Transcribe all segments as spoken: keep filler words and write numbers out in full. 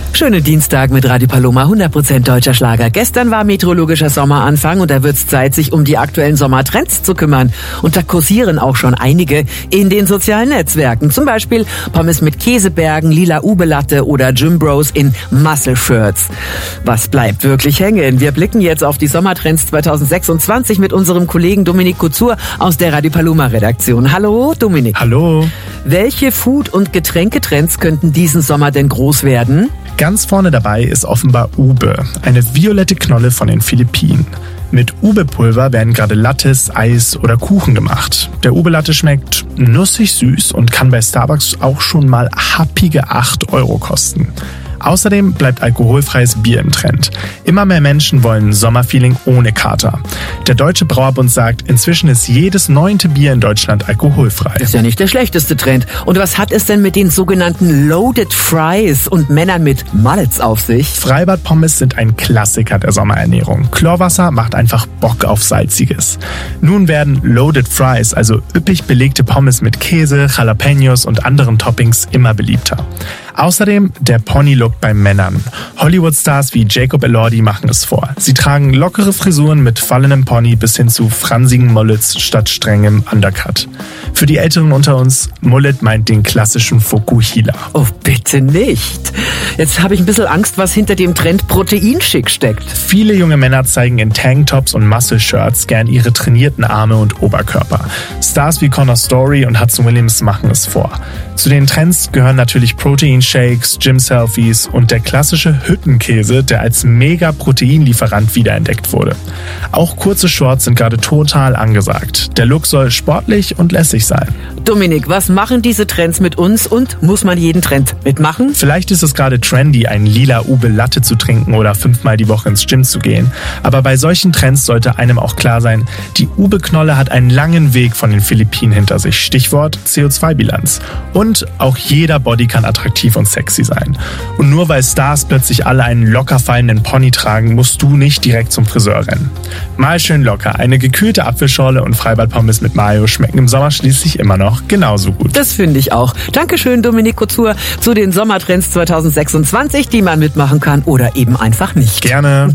Schönen Dienstag mit Radio Paloma, hundert Prozent deutscher Schlager. Gestern war meteorologischer Sommeranfang und da wird's Zeit, sich um die aktuellen Sommertrends zu kümmern. Und da kursieren auch schon einige in den sozialen Netzwerken. Zum Beispiel Pommes mit Käsebergen, lila Ube-Latte oder Gym Bros in Muscle-Shirts. Was bleibt wirklich hängen? Wir blicken jetzt auf die Sommertrends zwanzig sechsundzwanzig mit unserem Kollegen Dominik Couture aus der Radio Paloma Redaktion. Hallo Dominik. Hallo. Welche Food- und Getränketrends könnten diesen Sommer denn groß werden? Ganz vorne dabei ist offenbar Ube, eine violette Knolle von den Philippinen. Mit Ube-Pulver werden gerade Lattes, Eis oder Kuchen gemacht. Der Ube-Latte schmeckt nussig süß und kann bei Starbucks auch schon mal happige acht Euro kosten. Außerdem bleibt alkoholfreies Bier im Trend. Immer mehr Menschen wollen Sommerfeeling ohne Kater. Der Deutsche Brauerbund sagt, inzwischen ist jedes neunte Bier in Deutschland alkoholfrei. Das ist ja nicht der schlechteste Trend. Und was hat es denn mit den sogenannten Loaded Fries und Männern mit Mullets auf sich? Freibad-Pommes sind ein Klassiker der Sommerernährung. Chlorwasser macht einfach Bock auf Salziges. Nun werden Loaded Fries, also üppig belegte Pommes mit Käse, Jalapenos und anderen Toppings, immer beliebter. Außerdem der Pony-Look bei Männern. Hollywood-Stars wie Jacob Elordi machen es vor. Sie tragen lockere Frisuren mit fallenem Pony bis hin zu fransigen Mullets statt strengem Undercut. Für die Älteren unter uns, Mullet meint den klassischen Fukuhila. Oh, bitte nicht. Jetzt habe ich ein bisschen Angst, was hinter dem Trend Proteinschick steckt. Viele junge Männer zeigen in Tanktops und Muscle-Shirts gern ihre trainierten Arme und Oberkörper. Stars wie Connor Story und Hudson Williams machen es vor. Zu den Trends gehören natürlich Proteinshakes, Gym-Selfies und der klassische Hüttenkäse, der als Mega-Proteinlieferant wiederentdeckt wurde. Auch kurze Shorts sind gerade total angesagt. Der Look soll sportlich und lässig sein. Dominik, was machen diese Trends mit uns und muss man jeden Trend mitmachen? Vielleicht ist es gerade trendy, einen lila Ube-Latte zu trinken oder fünfmal die Woche ins Gym zu gehen. Aber bei solchen Trends sollte einem auch klar sein, die Ube-Knolle hat einen langen Weg von den Philippinen hinter sich. Stichwort C O zwei Bilanz. Und auch jeder Body kann attraktiv und sexy sein. Und nur weil Stars plötzlich alle einen locker fallenden Pony tragen, musst du nicht direkt zum Friseur rennen. Mal schön locker. Eine gekühlte Apfelschorle und Freibad-Pommes mit Mayo schmecken im Sommer schließlich immer noch genauso gut. Das finde ich auch. Dankeschön, Dominik Couture, zu den Sommertrends zwanzig sechsundzwanzig, die man mitmachen kann oder eben einfach nicht. Gerne.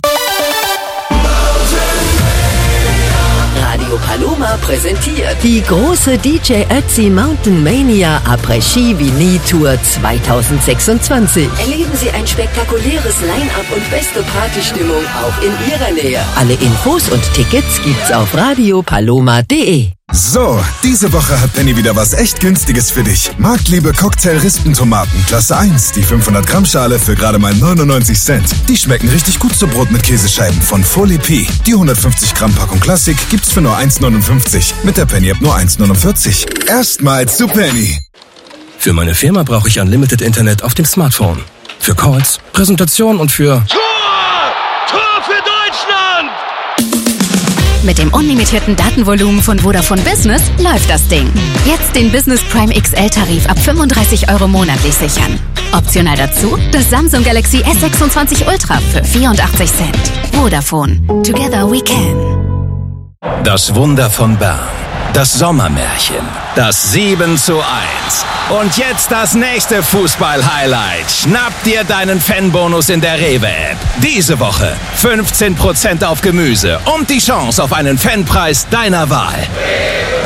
Radio Paloma präsentiert die große D J Ötzi Mountain Mania Après-Ski Vini Tour zwanzig sechsundzwanzig. Erleben Sie ein spektakuläres Line-Up und beste Partystimmung auch in Ihrer Nähe. Alle Infos und Tickets gibt's auf radio paloma punkt de. So, diese Woche hat Penny wieder was echt Günstiges für dich. Marktliebe Cocktail-Rispentomaten, Klasse eins, die fünfhundert Gramm Schale für gerade mal neunundneunzig Cent. Die schmecken richtig gut zu Brot mit Käsescheiben von Folipi. Die hundertfünfzig Gramm Packung Klassik gibt's für nur eins neunundfünfzig. Mit der Penny-App nur eins neunundvierzig. Erstmals zu Penny. Für meine Firma brauche ich Unlimited Internet auf dem Smartphone. Für Calls, Präsentation und für... Tor! Tor für Deutschland! Mit dem unlimitierten Datenvolumen von Vodafone Business läuft das Ding. Jetzt den Business Prime X L-Tarif ab fünfunddreißig Euro monatlich sichern. Optional dazu das Samsung Galaxy S sechsundzwanzig Ultra für vierundachtzig Cent. Vodafone. Together we can. Das Wunder von Bern. Das Sommermärchen. Das sieben zu eins. Und jetzt das nächste Fußball-Highlight. Schnapp dir deinen Fanbonus in der Rewe-App. Diese Woche fünfzehn Prozent auf Gemüse und die Chance auf einen Fanpreis deiner Wahl.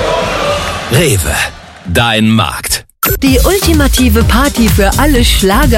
Rewe, dein Markt. Die ultimative Party für alle Schlager